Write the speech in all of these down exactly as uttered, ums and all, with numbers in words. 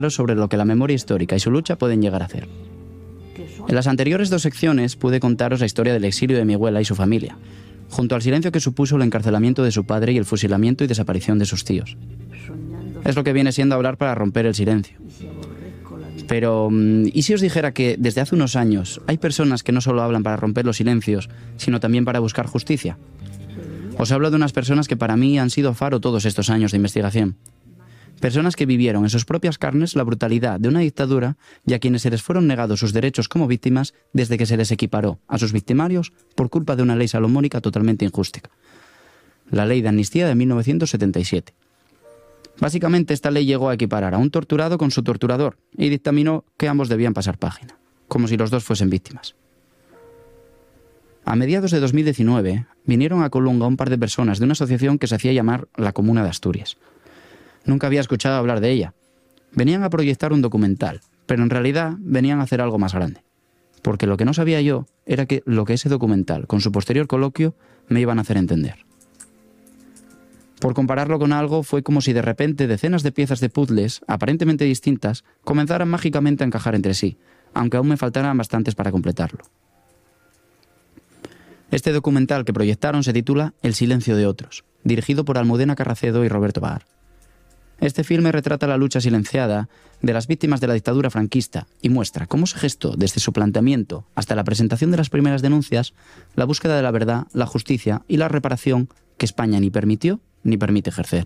sobre lo que la memoria histórica y su lucha pueden llegar a hacer. En las anteriores dos secciones pude contaros la historia del exilio de mi abuela y su familia, junto al silencio que supuso el encarcelamiento de su padre y el fusilamiento y desaparición de sus tíos. Es lo que viene siendo hablar para romper el silencio. Pero, ¿y si os dijera que desde hace unos años hay personas que no solo hablan para romper los silencios, sino también para buscar justicia? Os hablo de unas personas que para mí han sido faro todos estos años de investigación. Personas que vivieron en sus propias carnes la brutalidad de una dictadura y a quienes se les fueron negados sus derechos como víctimas desde que se les equiparó a sus victimarios por culpa de una ley salomónica totalmente injusta. La ley de amnistía de mil novecientos setenta y siete. Básicamente esta ley llegó a equiparar a un torturado con su torturador y dictaminó que ambos debían pasar página, como si los dos fuesen víctimas. A mediados de dos mil diecinueve vinieron a Colunga un par de personas de una asociación que se hacía llamar la Comuna de Asturias. Nunca había escuchado hablar de ella. Venían a proyectar un documental, pero en realidad venían a hacer algo más grande. Porque lo que no sabía yo era que lo que ese documental, con su posterior coloquio, me iban a hacer entender. Por compararlo con algo, fue como si de repente decenas de piezas de puzzles, aparentemente distintas, comenzaran mágicamente a encajar entre sí, aunque aún me faltaran bastantes para completarlo. Este documental que proyectaron se titula El silencio de otros, dirigido por Almudena Carracedo y Roberto Bahar. Este filme retrata la lucha silenciada de las víctimas de la dictadura franquista y muestra cómo se gestó desde su planteamiento hasta la presentación de las primeras denuncias la búsqueda de la verdad, la justicia y la reparación que España ni permitió ni permite ejercer.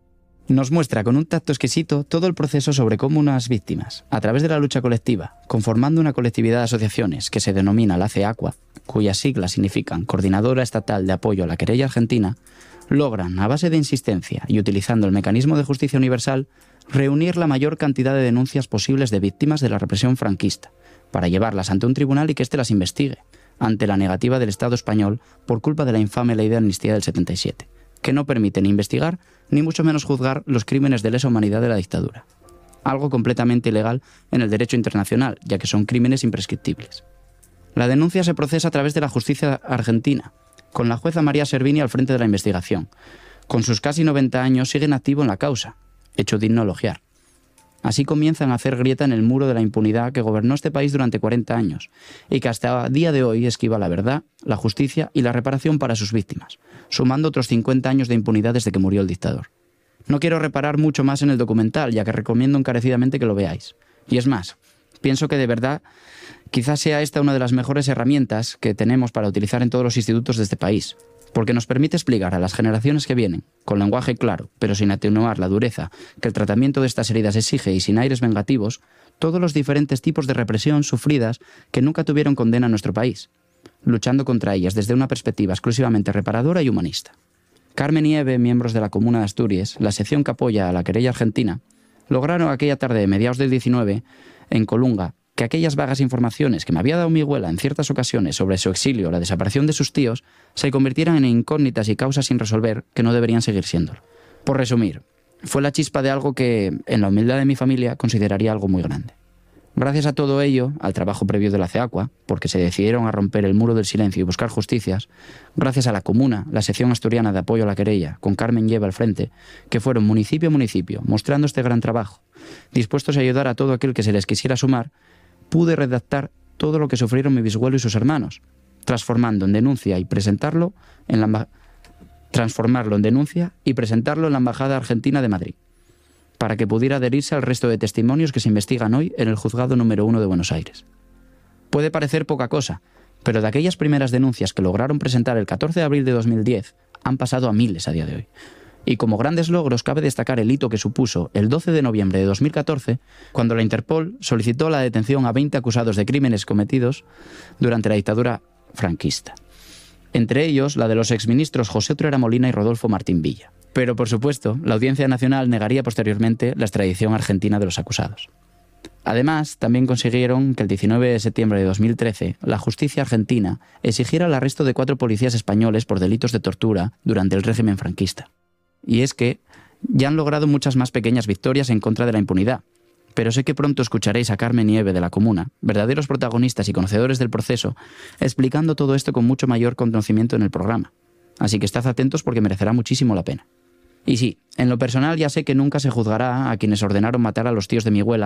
Nos muestra con un tacto exquisito todo el proceso sobre cómo unas víctimas, a través de la lucha colectiva, conformando una colectividad de asociaciones que se denomina la CEACUA, cuyas siglas significan Coordinadora Estatal de Apoyo a la Querella Argentina, logran, a base de insistencia y utilizando el mecanismo de justicia universal, reunir la mayor cantidad de denuncias posibles de víctimas de la represión franquista, para llevarlas ante un tribunal y que éste las investigue, ante la negativa del Estado español por culpa de la infame ley de amnistía del setenta y siete, que no permite ni investigar, ni mucho menos juzgar los crímenes de lesa humanidad de la dictadura. Algo completamente ilegal en el derecho internacional, ya que son crímenes imprescriptibles. La denuncia se procesa a través de la justicia argentina, con la jueza María Servini al frente de la investigación. Con sus casi noventa años sigue en activo en la causa, hecho digno elogiar. Así comienzan a hacer grieta en el muro de la impunidad que gobernó este país durante cuarenta años y que hasta el día de hoy esquiva la verdad, la justicia y la reparación para sus víctimas, sumando otros cincuenta años de impunidad desde que murió el dictador. No quiero reparar mucho más en el documental, ya que recomiendo encarecidamente que lo veáis. Y es más, pienso que de verdad quizás sea esta una de las mejores herramientas que tenemos para utilizar en todos los institutos de este país, porque nos permite explicar a las generaciones que vienen, con lenguaje claro, pero sin atenuar la dureza que el tratamiento de estas heridas exige y sin aires vengativos, todos los diferentes tipos de represión sufridas que nunca tuvieron condena en nuestro país, luchando contra ellas desde una perspectiva exclusivamente reparadora y humanista. Carmen y Eve, miembros de la Comuna de Asturias, la sección que apoya a la querella argentina, lograron aquella tarde de mediados del diecinueve, en Colunga, que aquellas vagas informaciones que me había dado mi abuela en ciertas ocasiones sobre su exilio o la desaparición de sus tíos se convirtieran en incógnitas y causas sin resolver que no deberían seguir siéndolo. Por resumir, fue la chispa de algo que, en la humildad de mi familia, consideraría algo muy grande. Gracias a todo ello, al trabajo previo de la CEACUA, porque se decidieron a romper el muro del silencio y buscar justicias, gracias a la Comuna, la sección asturiana de apoyo a la querella, con Carmen y Eva al frente, que fueron municipio a municipio, mostrando este gran trabajo, dispuestos a ayudar a todo aquel que se les quisiera sumar, pude redactar todo lo que sufrieron mi bisabuelo y sus hermanos, transformando en denuncia y presentarlo en la transformarlo en denuncia y presentarlo en la Embajada Argentina de Madrid, para que pudiera adherirse al resto de testimonios que se investigan hoy en el Juzgado número uno de Buenos Aires. Puede parecer poca cosa, pero de aquellas primeras denuncias que lograron presentar el catorce de abril de dos mil diez, han pasado a miles a día de hoy. Y como grandes logros cabe destacar el hito que supuso el doce de noviembre de dos mil catorce, cuando la Interpol solicitó la detención a veinte acusados de crímenes cometidos durante la dictadura franquista. Entre ellos, la de los exministros José Utrera Molina y Rodolfo Martín Villa. Pero, por supuesto, la Audiencia Nacional negaría posteriormente la extradición argentina de los acusados. Además, también consiguieron que el diecinueve de septiembre de dos mil trece la justicia argentina exigiera el arresto de cuatro policías españoles por delitos de tortura durante el régimen franquista. Y es que ya han logrado muchas más pequeñas victorias en contra de la impunidad, pero sé que pronto escucharéis a Carmen y Eve de la Comuna, verdaderos protagonistas y conocedores del proceso, explicando todo esto con mucho mayor conocimiento en el programa. Así que estad atentos porque merecerá muchísimo la pena. Y sí, en lo personal ya sé que nunca se juzgará a quienes ordenaron matar a los tíos de mi abuela